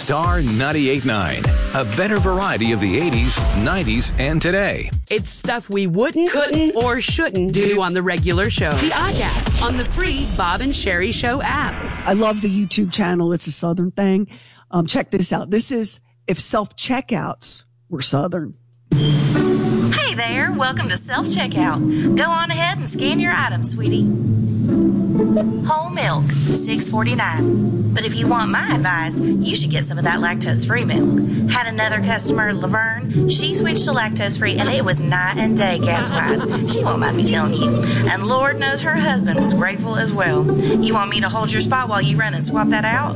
Star 98.9. A better variety of the 80s, 90s, and today. It's stuff we wouldn't, couldn't, or shouldn't do on the regular show. The Oddcast on the free Bob and Sherry Show app. I love the YouTube channel. It's a Southern thing. Check this out. This is if self-checkouts were Southern. Hey there. Welcome to Self-Checkout. Go on ahead and scan your items, sweetie. Whole milk, $6.49. But if you want my advice, you should get some of that lactose-free milk. Had another customer, Laverne. She switched to lactose-free, and it was night and day gas-wise. She won't mind me telling you. And Lord knows her husband was grateful as well. You want me to hold your spot while you run and swap that out?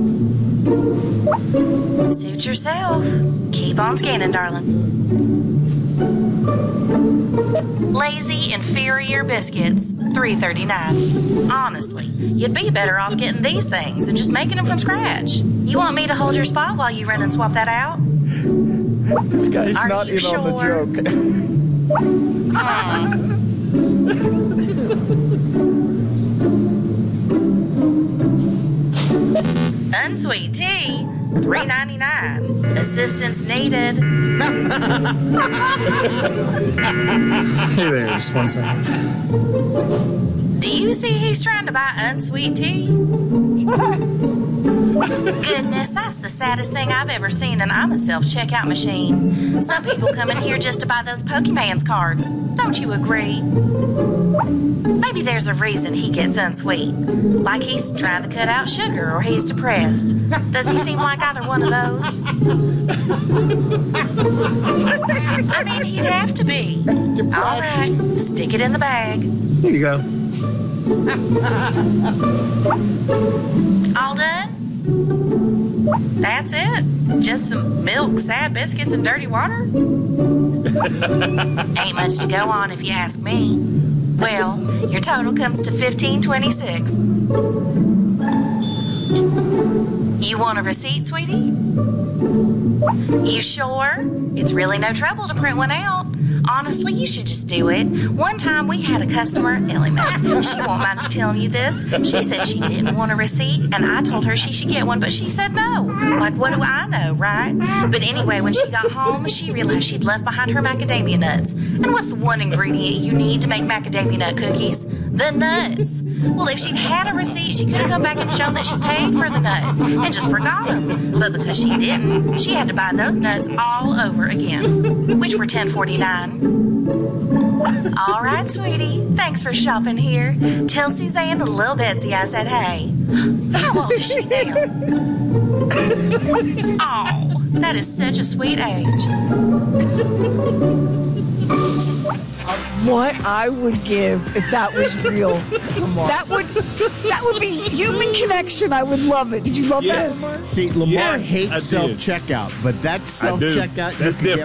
Suit yourself. Keep on scanning, darling. Lazy Inferior Biscuits, $3.39. Honestly, you'd be better off getting these things and just making them from scratch. You want me to hold your spot while you run and swap that out? This guy's Are not you in sure? on the joke. Unsweet tea, $3.99. Assistance needed. Hey there, just one second. Do you see he's trying to buy unsweet tea? Goodness, that's the saddest thing I've ever seen, and I'm a self-checkout machine. Some people come in here just to buy those Pokemon's cards. Don't you agree? Maybe there's a reason he gets unsweet. Like he's trying to cut out sugar or he's depressed. Does he seem like either one of those? I mean, he'd have to be. All right, stick it in the bag. Here you go. All done? That's it? Just some milk, sad biscuits, and dirty water? Ain't much to go on if you ask me. Well, your total comes to $15.26. You want a receipt, sweetie? You sure? It's really no trouble to print one out. Honestly, you should just do it. One time we had a customer, Ellie Mae. She won't mind me telling you this. She said she didn't want a receipt, and I told her she should get one, but she said no. Like, what do I know, right? But anyway, when she got home, she realized she'd left behind her macadamia nuts. And what's the one ingredient you need to make macadamia nut cookies? The nuts. Well, if she'd had a receipt, she could have come back and shown that she paid for the nuts and just forgot them. But because she didn't, she had to buy those nuts all over again, which were $10.49. All right, sweetie. Thanks for shopping here. Tell Suzanne and little Betsy I said hey. How old is she now? Oh, that is such a sweet age. What I would give if that was real. That would be human connection. I would love it. Did you love that, Lamar? See, Lamar hates self-checkout, but that's self-checkout. That's different.